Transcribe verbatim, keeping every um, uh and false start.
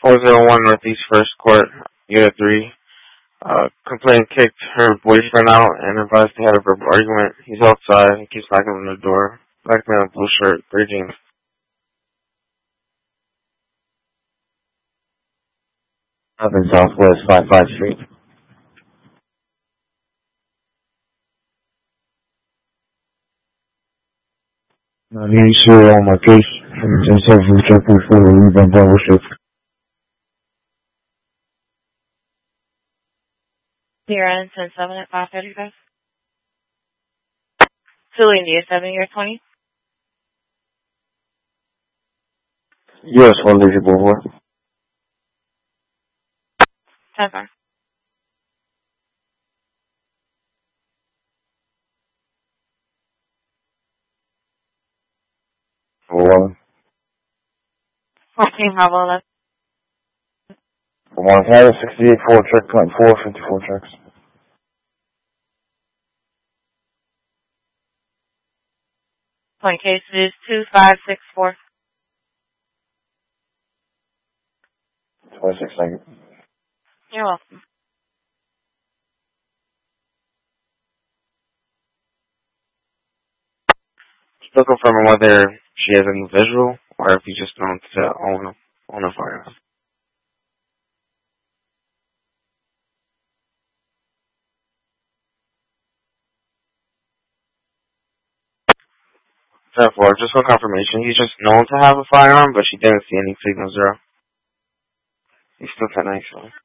four oh one Northeast First Court, Unit three. Uh, complainant kicked her boyfriend out and advised they had a verbal argument. He's outside. He keeps knocking on the door. Black man, blue shirt, gray jeans. Up in Southwest five five Street. No need to on my case. I'm just having to check before we leave on double shift. Zero ten seven at five thirty five. Two India seven year twenty. U S one digit before. Ten five. One. Fourteen Bravo eleven. One Canada sixty-eight four check point four fifty-four checks. Point case is two five six four. twenty-six seconds. You're welcome. Still confirming whether she has any visual or if you just known to own own a firearm. Therefore, just for confirmation, he's just known to have a firearm, but she didn't see any signal zero. He's still ten nine.